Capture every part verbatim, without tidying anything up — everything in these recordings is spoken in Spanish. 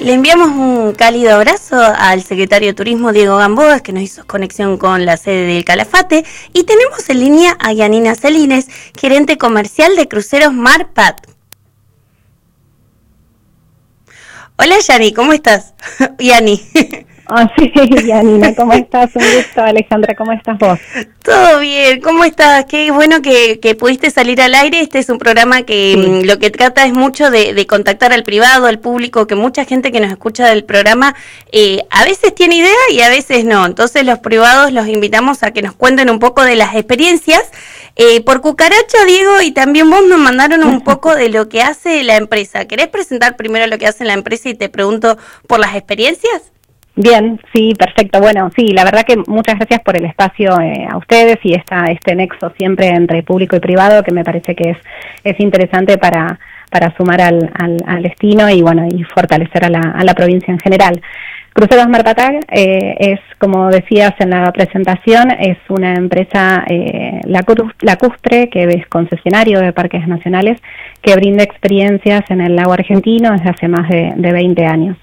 Le enviamos un cálido abrazo al secretario de Turismo, Diego Gamboa, que nos hizo conexión con la sede del Calafate. Y tenemos en línea a Yanina Celines, gerente comercial de Cruceros Marpat. Hola, Yani, ¿cómo estás? Yani. Ah, sí, Yanina, ¿cómo estás? Un gusto. Alejandra, ¿cómo estás vos? Todo bien, ¿cómo estás? Qué bueno que, que pudiste salir al aire. Este es un programa que sí. Lo que trata es mucho de, de contactar al privado, al público, que mucha gente que nos escucha del programa eh, a veces tiene idea y a veces no. Entonces los privados los invitamos a que nos cuenten un poco de las experiencias. Eh, por Cucaracha, Diego, y también vos nos mandaron un poco de lo que hace la empresa. ¿Querés presentar primero lo que hace la empresa y te pregunto por las experiencias? Bien, sí, perfecto. Bueno, sí, la verdad que muchas gracias por el espacio eh, a ustedes y esta, este nexo siempre entre público y privado, que me parece que es, es interesante para, para sumar al, al, al destino y bueno y fortalecer a la, a la provincia en general. Cruceros Marpat eh, es, como decías en la presentación, es una empresa eh, lacustre que es concesionario de parques nacionales que brinda experiencias en el lago argentino desde hace más de, de veinte años.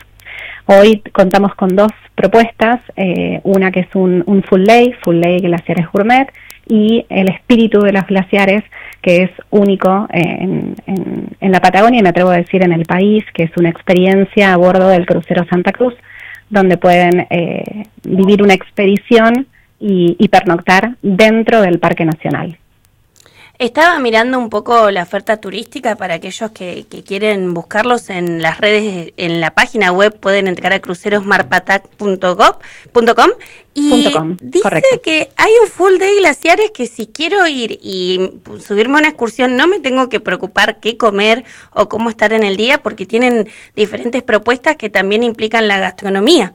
Hoy contamos con dos propuestas, eh, una que es un, un full day, full day glaciares gourmet, y el espíritu de los glaciares, que es único eh, en, en, en la Patagonia y me atrevo a decir en el país, que es una experiencia a bordo del crucero Santa Cruz, donde pueden eh, vivir una expedición y, y pernoctar dentro del Parque Nacional. Estaba mirando un poco la oferta turística para aquellos que, que quieren buscarlos en las redes, en la página web pueden entrar a cruceros marpatac punto com y .com, dice correcto. que hay un full day glaciares que si quiero ir y subirme a una excursión no me tengo que preocupar qué comer o cómo estar en el día porque tienen diferentes propuestas que también implican la gastronomía.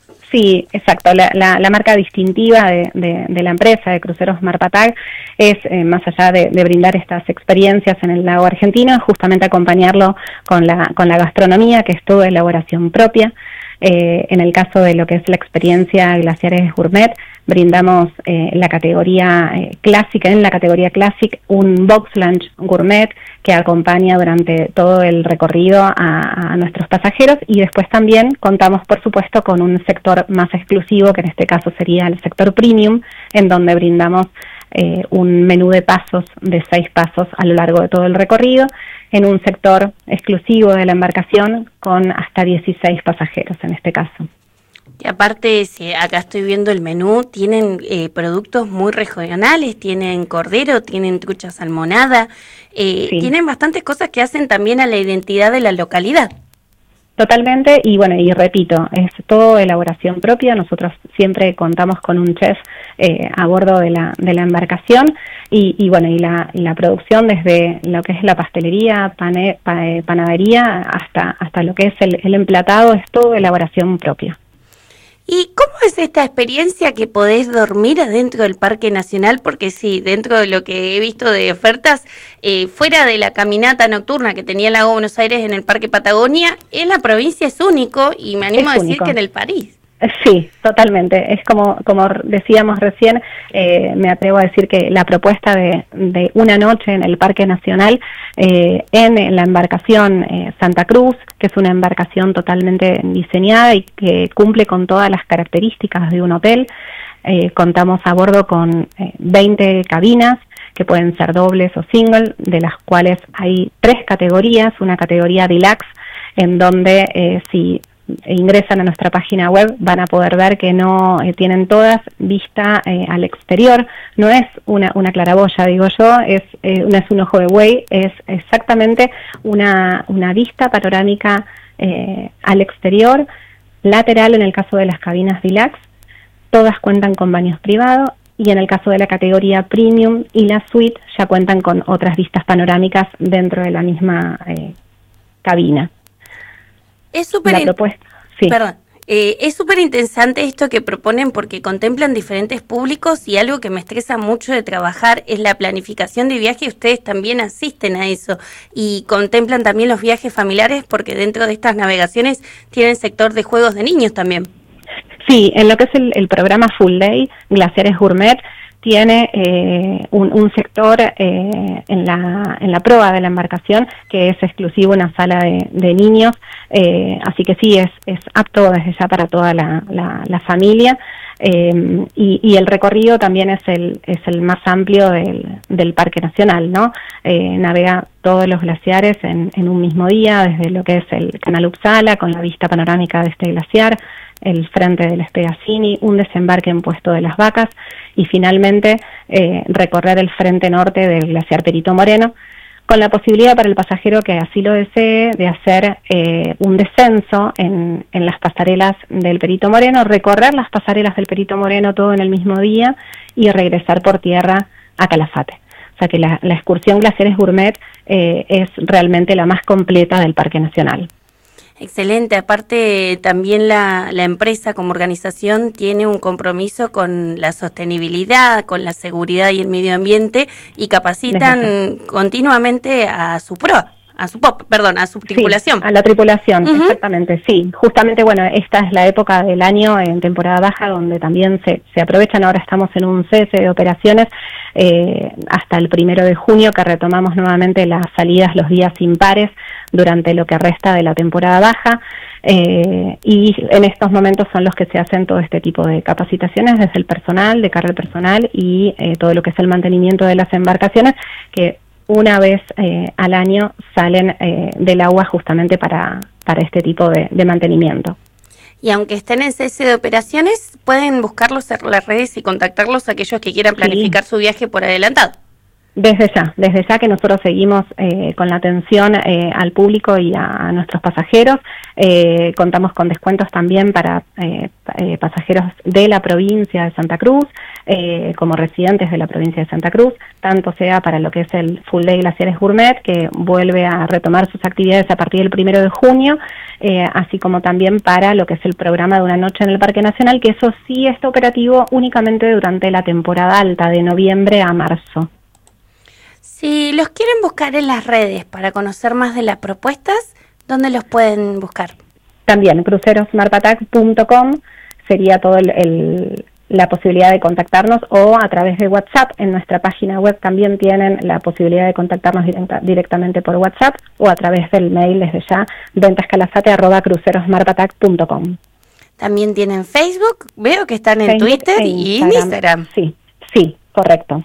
Sí, exacto. La, la, la marca distintiva de, de, de la empresa de Cruceros Marpat es, eh, más allá de, de brindar estas experiencias en el lago argentino, es justamente acompañarlo con la, con la gastronomía, que es toda elaboración propia. Eh, en el caso de lo que es la experiencia Glaciares Gourmet, brindamos eh, la categoría eh, clásica, en la categoría Classic, un box lunch gourmet que acompaña durante todo el recorrido a, a nuestros pasajeros y después también contamos, por supuesto, con un sector más exclusivo, que en este caso sería el sector premium, en donde brindamos eh, un menú de pasos de seis pasos a lo largo de todo el recorrido, en un sector exclusivo de la embarcación con hasta dieciséis pasajeros en este caso. Y aparte, si acá estoy viendo el menú, tienen eh, productos muy regionales, tienen cordero, tienen trucha salmonada, eh, sí. Tienen bastantes cosas que hacen también a la identidad de la localidad. Totalmente, y bueno, y repito, es todo elaboración propia. Nosotros siempre contamos con un chef eh, a bordo de la, de la embarcación y, y bueno, y la, y la producción desde lo que es la pastelería, pane, pa, panadería, hasta, hasta lo que es el, el emplatado, es todo elaboración propia. ¿Y cómo es esta experiencia que podés dormir adentro del Parque Nacional? Porque sí, dentro de lo que he visto de ofertas, eh, fuera de la caminata nocturna que tenía el Lago Buenos Aires en el Parque Patagonia, en la provincia es único y me animo es a decir único. Que en el París. Sí, totalmente. Es como como decíamos recién, eh, me atrevo a decir que la propuesta de, de una noche en el Parque Nacional eh, en la embarcación eh, Santa Cruz, que es una embarcación totalmente diseñada y que cumple con todas las características de un hotel. Eh, contamos a bordo con eh, veinte cabinas que pueden ser dobles o single, de las cuales hay tres categorías, una categoría deluxe, en donde eh, si ingresan a nuestra página web van a poder ver que no eh, tienen todas vista eh, al exterior, no es una, una claraboya, digo yo, es, eh, no es un ojo de buey, es exactamente una, una vista panorámica eh, al exterior, lateral en el caso de las cabinas deluxe, todas cuentan con baños privados y en el caso de la categoría premium y la suite ya cuentan con otras vistas panorámicas dentro de la misma eh, cabina. Es súper sí. Perdón, eh, es súper interesante esto que proponen porque contemplan diferentes públicos y algo que me estresa mucho de trabajar es la planificación de viaje. Ustedes también asisten a eso y contemplan también los viajes familiares porque dentro de estas navegaciones tienen sector de juegos de niños también. Sí, en lo que es el, el programa Full Day, Glaciares Gourmet, tiene eh, un, un sector eh, en, la, en la proa de la embarcación que es exclusivo, una sala de, de niños, eh, así que sí, es, es apto desde ya para toda la, la, la familia. Eh, y, y el recorrido también es el es el más amplio del, del Parque Nacional, ¿no? Eh, navega todos los glaciares en, en un mismo día, desde lo que es el Canal Uppsala, con la vista panorámica de este glaciar, el frente del Spegazzini, un desembarque en Puesto de las Vacas y finalmente eh, recorrer el frente norte del glaciar Perito Moreno, con la posibilidad para el pasajero que así lo desee de hacer eh, un descenso en, en las pasarelas del Perito Moreno, recorrer las pasarelas del Perito Moreno todo en el mismo día y regresar por tierra a Calafate. O sea que la, la excursión Glaciares Gourmet eh, es realmente la más completa del Parque Nacional. Excelente, aparte también la, la empresa como organización tiene un compromiso con la sostenibilidad, con la seguridad y el medio ambiente y capacitan continuamente a su pro, a su pop, perdón, a su tripulación. Sí, a la tripulación, uh-huh. Exactamente, sí. Justamente, bueno, esta es la época del año en temporada baja donde también se, se aprovechan, ahora estamos en un cese de operaciones eh, hasta el primero de junio que retomamos nuevamente las salidas los días impares durante lo que resta de la temporada baja eh, y en estos momentos son los que se hacen todo este tipo de capacitaciones desde el personal, de cara al personal y eh, todo lo que es el mantenimiento de las embarcaciones que una vez eh, al año salen eh, del agua justamente para, para este tipo de, de mantenimiento. Y aunque estén en cese de operaciones, pueden buscarlos en las redes y contactarlos a aquellos que quieran planificar sí. su viaje por adelantado. Desde ya, desde ya que nosotros seguimos eh, con la atención eh, al público y a, a nuestros pasajeros. Eh, contamos con descuentos también para eh, eh, pasajeros de la provincia de Santa Cruz, eh, como residentes de la provincia de Santa Cruz, tanto sea para lo que es el Full Day Glaciares Gourmet, que vuelve a retomar sus actividades a partir del primero de junio, eh, así como también para lo que es el programa de una noche en el Parque Nacional, que eso sí está operativo únicamente durante la temporada alta, de noviembre a marzo. Si los quieren buscar en las redes para conocer más de las propuestas, ¿dónde los pueden buscar? También, cruceros marpatac punto com sería todo el, el, la posibilidad de contactarnos o a través de WhatsApp. En nuestra página web también tienen la posibilidad de contactarnos directa, directamente por WhatsApp o a través del mail desde ya, ventascalafate arroba cruceros marpatac punto com. También tienen Facebook, veo que están en Facebook Twitter e y en Instagram. Sí, sí, correcto.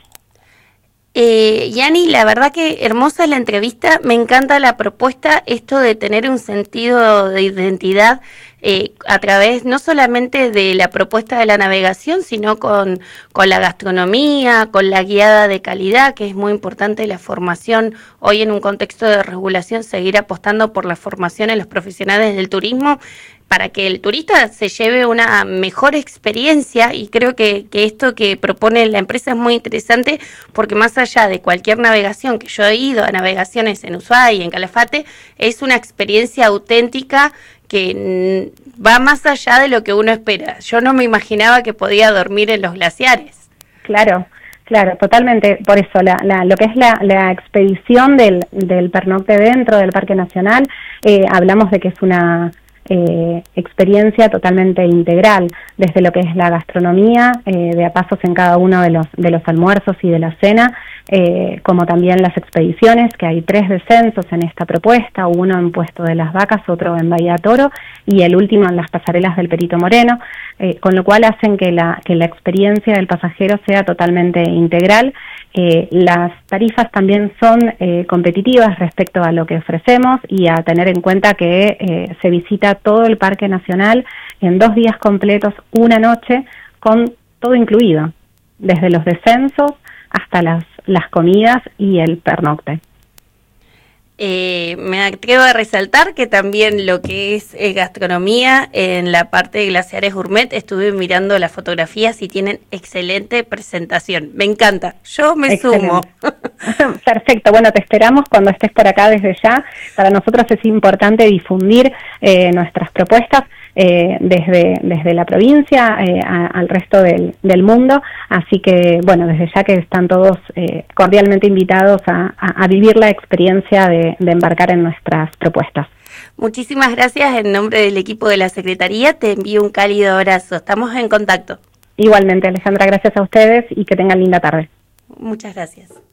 Eh, Yani, la verdad que hermosa la entrevista, me encanta la propuesta, esto de tener un sentido de identidad eh, a través no solamente de la propuesta de la navegación, sino con, con la gastronomía, con la guiada de calidad, que es muy importante la formación. Hoy en un contexto de regulación, seguir apostando por la formación en los profesionales del turismo, para que el turista se lleve una mejor experiencia, y creo que, que esto que propone la empresa es muy interesante, porque más allá de cualquier navegación, que yo he ido a navegaciones en Ushuaia y en Calafate, es una experiencia auténtica que va más allá de lo que uno espera. Yo no me imaginaba que podía dormir en los glaciares. Claro. Claro, totalmente. Por eso, la, la, lo que es la, la expedición del, del pernocte dentro del Parque Nacional, eh, hablamos de que es una eh, experiencia totalmente integral, desde lo que es la gastronomía, eh, de a pasos en cada uno de los, de los almuerzos y de la cena, eh, como también las expediciones, que hay tres descensos en esta propuesta, uno en Puesto de las Vacas, otro en Bahía Toro y el último en las pasarelas del Perito Moreno, eh, con lo cual hacen que la, que la experiencia del pasajero sea totalmente integral. Eh, las tarifas también son eh, competitivas respecto a lo que ofrecemos y a tener en cuenta que eh, se visita todo el Parque Nacional en dos días completos, una noche, con todo incluido, desde los descensos hasta las, las comidas y el pernocte. Eh, me atrevo a resaltar que también lo que es eh, gastronomía en la parte de Glaciares Gourmet, estuve mirando las fotografías y tienen excelente presentación. Me encanta, yo me Excelente. sumo. Perfecto, bueno, te esperamos cuando estés por acá desde ya. Para nosotros es importante difundir eh, nuestras propuestas eh, desde, desde la provincia eh, a, al resto del, del mundo, así que bueno, desde ya que están todos eh, cordialmente invitados a, a, a vivir la experiencia de, de embarcar en nuestras propuestas. Muchísimas gracias. En nombre del equipo de la Secretaría te envío un cálido abrazo. Estamos en contacto. Igualmente, Alejandra, gracias a ustedes y que tengan linda tarde. Muchas gracias.